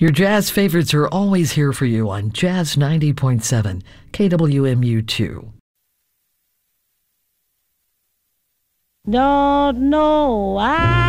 Your jazz favorites are always here for you on Jazz 90.7 KWMU2. Don't know why